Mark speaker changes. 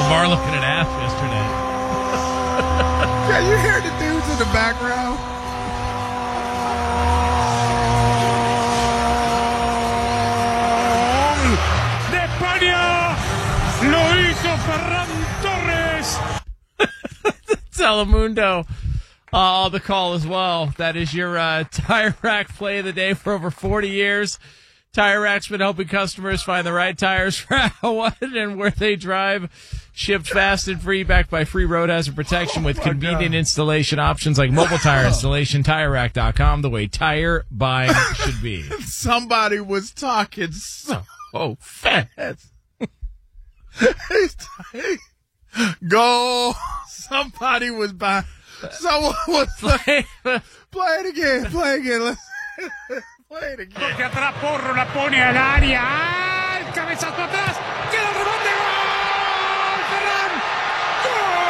Speaker 1: Lamar looking at ass yesterday.
Speaker 2: Yeah, you hear the dudes in the background?
Speaker 3: De España lo hizo Ferran Torres.
Speaker 1: Telemundo. The call as well. That is your Tire Rack play of the day for over 40 years. Tire Rack's been helping customers find the right tires for what and where they drive. Shipped fast and free, backed by free road hazard protection with convenient installation options like mobile tire installation. TireRack.com, the way tire buying should be.
Speaker 2: Somebody was talking so fast. Go. Somebody was by. Someone was play it again. Play it again. Let's play it again.
Speaker 3: Que atrás Porro la pone al área. ¡Ah! El cabezazo atrás.